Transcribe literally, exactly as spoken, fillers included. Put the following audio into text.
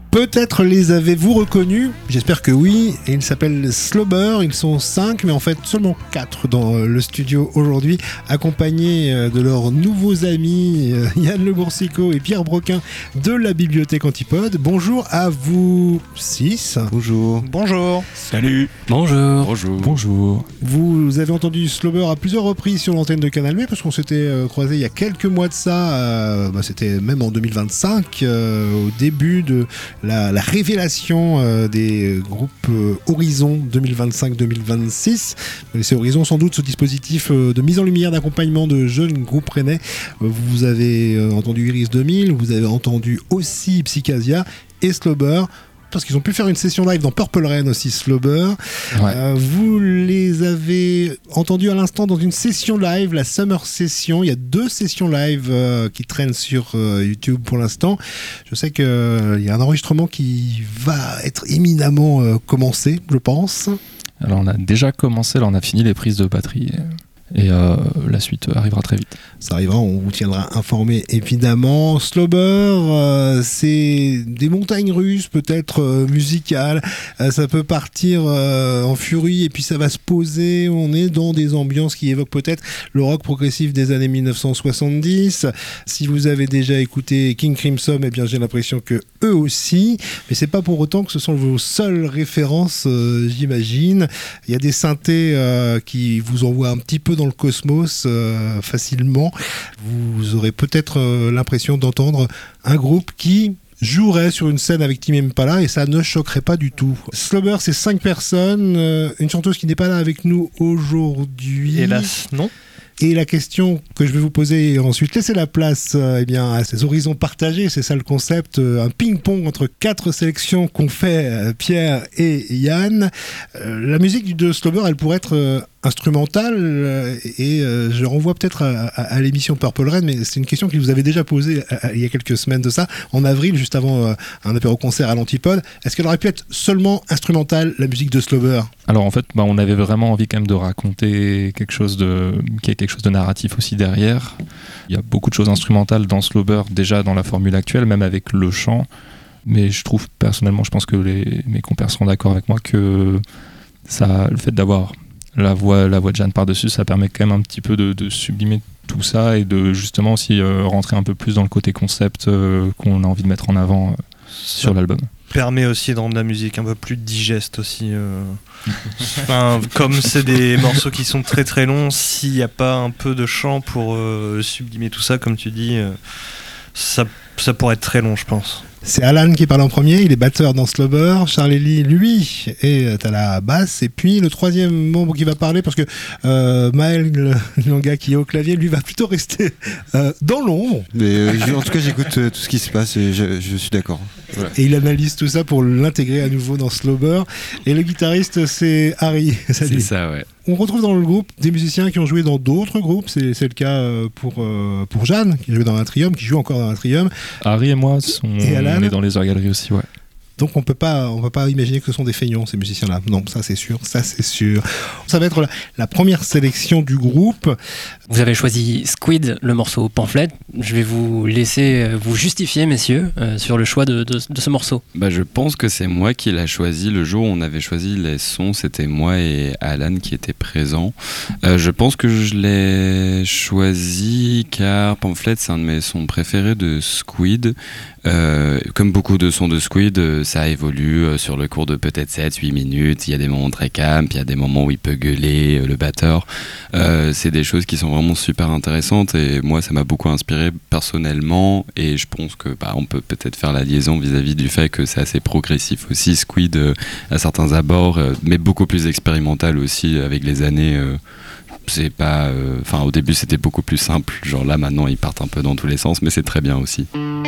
Peut-être les avez-vous reconnus, j'espère que oui, et ils s'appellent Slobber, ils sont cinq, mais en fait seulement quatre dans le studio aujourd'hui, accompagnés de leurs nouveaux amis Yann Le Boursicot et Pierre Broquin de la Bibliothèque Antipode. Bonjour à vous six. Bonjour. Bonjour. Salut. Bonjour. Bonjour. Bonjour. Vous avez entendu Slobber à plusieurs reprises sur l'antenne de Canal B, parce qu'on s'était euh, croisés il y a quelques mois de ça, euh, bah, c'était même en deux mille vingt-cinq, euh, au début de La, la révélation euh, des groupes euh, Horizon deux mille vingt-cinq deux mille vingt-six. C'est Horizon sans doute ce dispositif euh, de mise en lumière d'accompagnement de jeunes groupes rennais. Euh, vous avez euh, entendu Iris deux mille, vous avez entendu aussi Psychasia et Slobber, parce qu'ils ont pu faire une session live dans Purple Rain aussi, Slobber. Ouais. Euh, vous les avez entendus à l'instant dans une session live, la Summer Session. Il y a deux sessions live euh, qui traînent sur euh, YouTube pour l'instant. Je sais qu'il euh, y a un enregistrement qui va être éminemment euh, commencé, je pense. Alors on a déjà commencé, là on a fini les prises de batterie. Et euh, la suite arrivera très vite. Ça arrivera, on vous tiendra informé évidemment. Slobber, euh, c'est des montagnes russes peut-être euh, musicales. Euh, ça peut partir euh, en furie et puis ça va se poser. On est dans des ambiances qui évoquent peut-être le rock progressif des années dix-neuf cent soixante-dix. Si vous avez déjà écouté King Crimson, eh bien j'ai l'impression que eux aussi. Mais c'est pas pour autant que ce sont vos seules références, euh, j'imagine. Il y a des synthés euh, qui vous envoient un petit peu dans le cosmos euh, facilement. Vous aurez peut-être euh, l'impression d'entendre un groupe qui jouerait sur une scène avec Tame Impala et ça ne choquerait pas du tout. Slobber, c'est cinq personnes, euh, une chanteuse qui n'est pas là avec nous aujourd'hui. Hélas, non. Et la question que je vais vous poser et ensuite laisser la place euh, eh bien, à ces horizons partagés, c'est ça le concept, euh, un ping-pong entre quatre sélections qu'ont fait euh, Pierre et Yann. Euh, la musique de Slobber, elle pourrait être euh, instrumentale euh, et euh, je renvoie peut-être à, à, à l'émission Purple Rain, mais c'est une question que vous avez déjà posée à, à, il y a quelques semaines de ça, en avril, juste avant euh, un apéro-concert à l'Antipode. Est-ce qu'elle aurait pu être seulement instrumentale, la musique de Slobber ? Alors en fait, bah, on avait vraiment envie quand même de raconter quelque chose de, qui est quelque chose de narratif aussi derrière. Il y a beaucoup de choses instrumentales dans Slobber, déjà dans la formule actuelle, même avec le chant. Mais je trouve personnellement, je pense que les, mes compères seront d'accord avec moi que ça, le fait d'avoir la voix, la voix de Jeanne par-dessus, ça permet quand même un petit peu de, de sublimer tout ça et de justement aussi euh, rentrer un peu plus dans le côté concept euh, qu'on a envie de mettre en avant euh, sur l'album. Permet aussi de rendre la musique un peu plus digeste aussi. Euh... enfin, comme c'est des morceaux qui sont très très longs, s'il n'y a pas un peu de chant pour euh, sublimer tout ça, comme tu dis, euh, ça, ça pourrait être très long, je pense. C'est Alan qui parle en premier, il est batteur dans Slobber. Charlie, lui, est à la basse. Et puis le troisième membre qui va parler, parce que euh, Maël Langa, qui est au clavier, lui va plutôt rester euh, dans l'ombre. Mais, euh, en tout cas, j'écoute euh, tout ce qui se passe et je, je suis d'accord. Voilà. Et il analyse tout ça pour l'intégrer à nouveau dans Slobber. Et le guitariste, c'est Harry. Salut. C'est ça, ouais. On retrouve dans le groupe des musiciens qui ont joué dans d'autres groupes. C'est, c'est le cas pour, euh, pour Jeanne, qui joue dans un Trium, qui joue encore dans un Trium. Harry et moi, sont, et Alan, on est dans les heures galeries aussi, ouais. Donc on peut pas, on peut pas imaginer que ce sont des feignants, ces musiciens-là. Non, ça c'est sûr, ça c'est sûr. Ça va être la, la première sélection du groupe. Vous avez choisi Squid, le morceau Pamphlet. Je vais vous laisser vous justifier, messieurs, euh, sur le choix de, de, de ce morceau. Bah, je pense que c'est moi qui l'ai choisi. Le jour où on avait choisi les sons, c'était moi et Alan qui étaient présents. Euh, je pense que je l'ai choisi car Pamphlet, c'est un de mes sons préférés de Squid. Euh, comme beaucoup de sons de Squid, euh, ça évolue euh, sur le cours de peut-être sept huit minutes. Il y a des moments très calmes, puis il y a des moments où il peut gueuler, euh, le batteur. Euh, c'est des choses qui sont vraiment super intéressantes et moi ça m'a beaucoup inspiré personnellement et je pense que bah, on peut peut-être faire la liaison vis-à-vis du fait que c'est assez progressif aussi, Squid euh, à certains abords, euh, mais beaucoup plus expérimental aussi avec les années. Euh, c'est pas, enfin euh, au début c'était beaucoup plus simple, genre là maintenant ils partent un peu dans tous les sens, mais c'est très bien aussi.